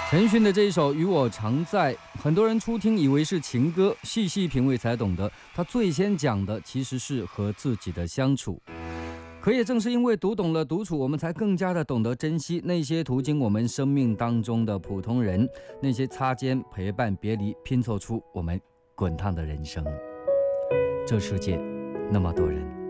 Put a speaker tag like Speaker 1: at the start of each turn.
Speaker 1: 陈奕迅的这一首《与我常在》，很多人初听以为是情歌，细细品味才懂得，他最先讲的其实是和自己的相处。可也正是因为读懂了独处，我们才更加的懂得珍惜那些途经我们生命当中的普通人，那些擦肩陪伴别离，拼凑出我们滚烫的人生。这世界那么多人，